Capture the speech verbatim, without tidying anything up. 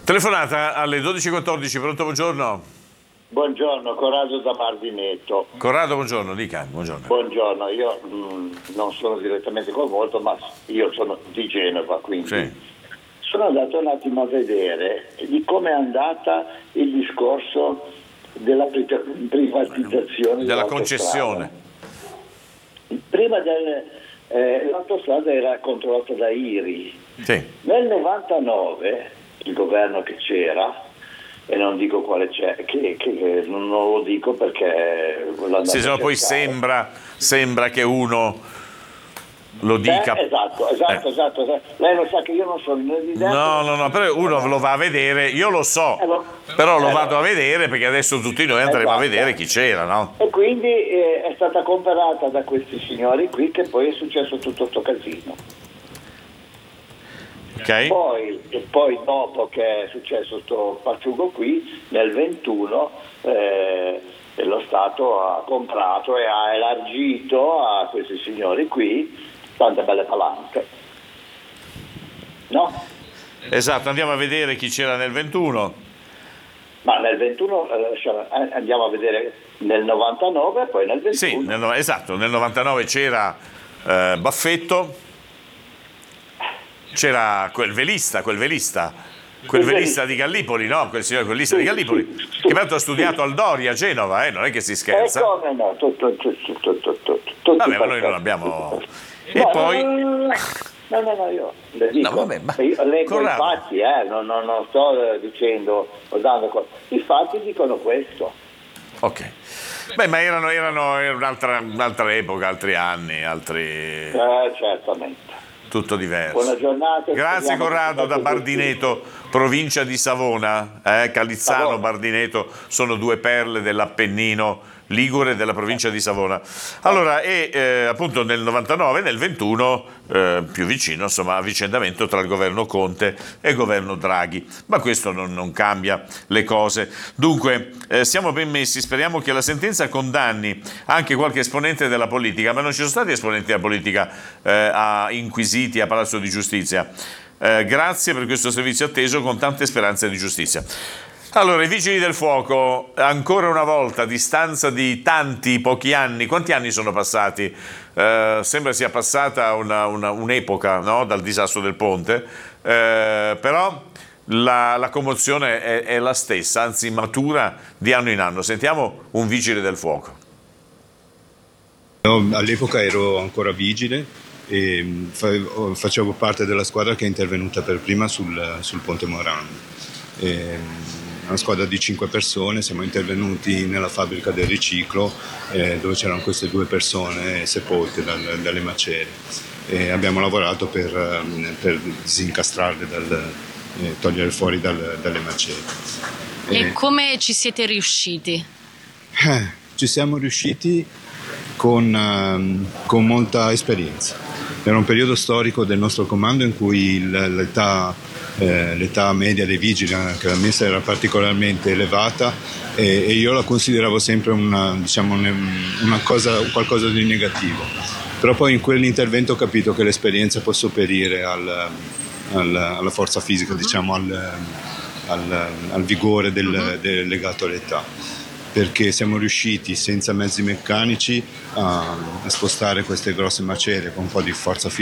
Telefonata alle dodici e quattordici, pronto, buongiorno. Buongiorno, Corrado da Bardineto. Corrado, buongiorno, dica, buongiorno. Buongiorno, io mh, non sono direttamente coinvolto, ma io sono di Genova, quindi Sì. sono andato un attimo a vedere di come è andata il discorso della pri- privatizzazione Della concessione. Prima del, eh, l'autostrada era controllata da I R I. Sì. Nel novantanove il governo che c'era, e non dico quale c'è, che, che non lo dico perché Sì, se no poi sembra, sembra che uno lo dica. Eh, esatto, esatto, eh. esatto, esatto. Lei lo sa che io non sono né di destra. No, no, no, però uno lo va a vedere, io lo so, Eh, lo, però lo eh, vado lo, a vedere perché adesso tutti noi andremo esatto. a vedere chi c'era, no? E quindi eh, è stata comprata da questi signori qui, che poi è successo tutto sto casino. Ok. Poi, e poi dopo che è successo sto pacciugo qui, nel ventuno eh, lo Stato ha comprato e ha elargito a questi signori qui tante belle palanche. No? Esatto, andiamo a vedere chi c'era nel ventuno. Ma nel ventuno eh, andiamo a vedere nel novantanove e poi nel ventuno. Sì, nel, esatto, nel novantanove c'era eh, Baffetto, c'era quel velista, quel velista, quel velista di Gallipoli, no? Quel signore, quel velista di Gallipoli, che peraltro ha studiato al Dori a Genova, eh? Non è che si scherza. E come no? Tutto, tutto, tutto, tutto, tutto, Vabbè, ma noi non abbiamo. E no, poi. No, no, no, io le dico, No, vabbè, ma io leggo Corrado. i fatti, eh, non, non, non sto dicendo o dando cose. I fatti dicono questo. Ok. Beh, ma erano, erano era un'altra, un'altra epoca, altri anni, altri. Eh, certamente. Tutto diverso. Buona giornata. Grazie Corrado da Bardineto, provincia di Savona, eh, Calizzano, Savona. Bardineto sono due perle dell'Appennino ligure della provincia di Savona. Allora, e eh, appunto nel novantanove, nel ventuno, eh, più vicino, insomma, avvicendamento tra il governo Conte e il governo Draghi, ma questo non, non cambia le cose. Dunque, eh, siamo ben messi, speriamo che la sentenza condanni anche qualche esponente della politica, ma non ci sono stati esponenti della politica eh, a inquisiti a Palazzo di Giustizia. Eh, grazie per questo servizio atteso con tante speranze di giustizia. Allora, i Vigili del Fuoco, ancora una volta, a distanza di tanti, pochi anni, quanti anni sono passati? Eh, sembra sia passata una, una, un'epoca, no? Dal disastro del ponte, eh, però la, la commozione è, è la stessa, anzi matura di anno in anno. Sentiamo un Vigile del Fuoco. No, all'epoca ero ancora vigile e facevo parte della squadra che è intervenuta per prima sul, sul Ponte Morandi. E, una squadra di cinque persone, siamo intervenuti nella fabbrica del riciclo eh, dove c'erano queste due persone sepolte dal, dalle macerie e abbiamo lavorato per, per disincastrarle, dal, eh, togliere fuori dal, dalle macerie. E eh, come ci siete riusciti? Eh, ci siamo riusciti con, um, con molta esperienza. Era un periodo storico del nostro comando in cui l'età Eh, l'età media dei vigili, anche la messa, era particolarmente elevata e, e io la consideravo sempre una, diciamo, una cosa, qualcosa di negativo. Però poi in quell'intervento ho capito che l'esperienza può sopperire al, al, alla forza fisica, diciamo, al, al, al vigore del, del legato all'età, perché siamo riusciti senza mezzi meccanici a, a spostare queste grosse macerie con un po' di forza fisica